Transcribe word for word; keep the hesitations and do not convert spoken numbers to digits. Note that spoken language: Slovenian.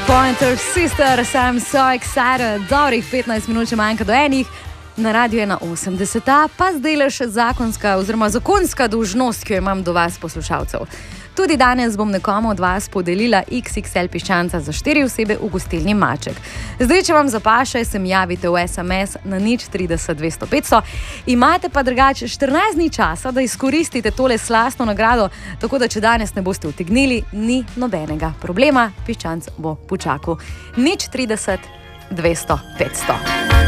Pointer Sister, I'm so excited. Dobrih petnajst minut, če manjka do enih. Na radiju je na osemdeseta, pa zdaj le še zakonska oziroma zakonska dolžnost, ki jo imam do vas, poslušalcev. Tudi danes bom nekomu od vas podelila iks iks el piščanca za štiri osebe v gostilni Maček. Zdaj, če vam zapaše, se mi javite v es em es na nič trideset dvesto petsto. Imate pa drugače štirinajst dni časa, da izkoristite tole slastno nagrado, tako da če danes ne boste utegnili, ni nobenega problema, piščanc bo počakal. nič trideset dvesto petsto.